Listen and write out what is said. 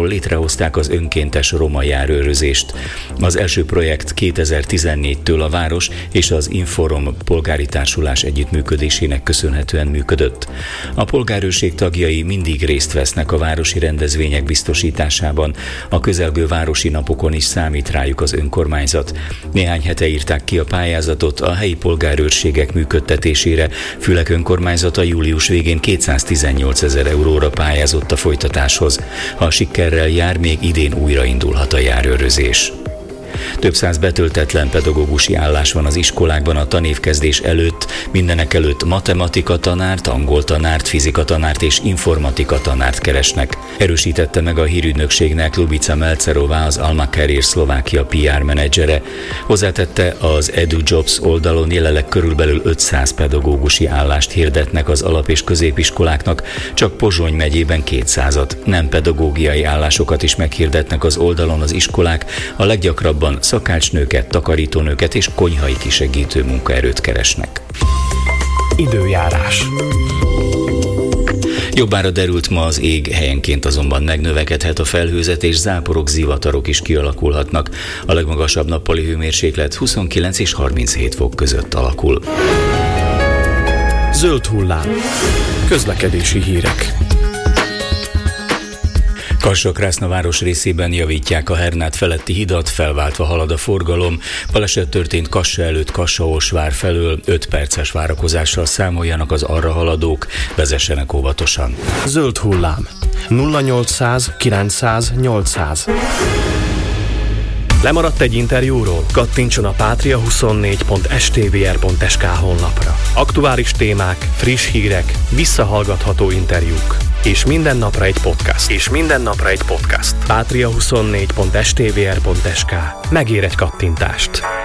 ahol létrehozták az önkéntes roma járőrözést. Az első projekt 2014-től a város és az Inforom polgári társulás együttműködésének köszönhetően működött. A polgárőrség tagjai mindig részt vesznek a városi rendezvények biztosításában, a közelgő városi napokon is számít rájuk az önkormányzat. Néhány hete írták ki a pályázatot a helyi polgárőrségek működtetésére. Fülek önkormányzata július végén 218 000 euróra pályázott a folytatáshoz. Ha sikerrel jár, még idén újraindulhat a járőrözés. Több száz betöltetlen pedagógusi állás van az iskolákban a tanévkezdés előtt, mindenek előtt matematika tanárt, angol tanárt, fizika tanárt és informatika tanárt keresnek. Erősítette meg a hírügynökségnek Lubica Melcerová, az Alma Career Szlovákia PR menedzsere. Hozzátette, az EduJobs oldalon jelenleg körülbelül 500 pedagógusi állást hirdetnek az alap- és középiskoláknak, csak Pozsony megyében 200-at. Nem pedagógiai állásokat is meghirdetnek az oldalon az iskolák, a leggyakrabban szakácsnőket, takarítónőket és konyhai kisegítő munkaerőt keresnek. Időjárás. Jobbára derült ma az ég, helyenként azonban megnövekedhet a felhőzet, és záporok, zivatarok is kialakulhatnak. A legmagasabb nappali hőmérséklet 29 és 37 fok között alakul. Zöld hullám. Közlekedési hírek. Kassa-Krászna város részében javítják a Hernát feletti hidat, felváltva halad a forgalom. Baleset történt Kassa előtt Kassa-Osvár felől, 5 perces várakozással számoljanak az arra haladók, vezessenek óvatosan. Zöld hullám. 0800 900 800. Lemaradt egy interjúról? Kattintson a patria24.stvr.sk honlapra. Aktuális témák, friss hírek, visszahallgatható interjúk. És minden napra egy podcast. Patria24.stvr.sk. Megér egy kattintást.